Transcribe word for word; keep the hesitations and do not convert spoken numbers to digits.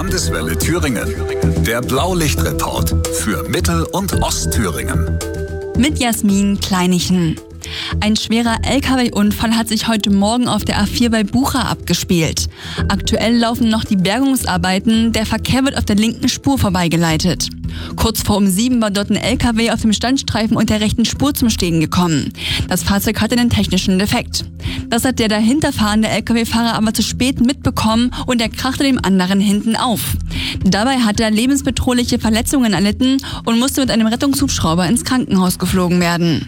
Landeswelle Thüringen. Der Blaulichtreport für Mittel- und Ostthüringen. Mit Jasmin Kleinichen. Ein schwerer L K W-Unfall hat sich heute Morgen auf der A vier bei Bucha abgespielt. Aktuell laufen noch die Bergungsarbeiten, der Verkehr wird auf der linken Spur vorbeigeleitet. Kurz vor um sieben war dort ein L K W auf dem Standstreifen und der rechten Spur zum Stehen gekommen. Das Fahrzeug hatte einen technischen Defekt. Das hat der dahinter fahrende L K W-Fahrer aber zu spät mitbekommen und er krachte dem anderen hinten auf. Dabei hat er lebensbedrohliche Verletzungen erlitten und musste mit einem Rettungshubschrauber ins Krankenhaus geflogen werden.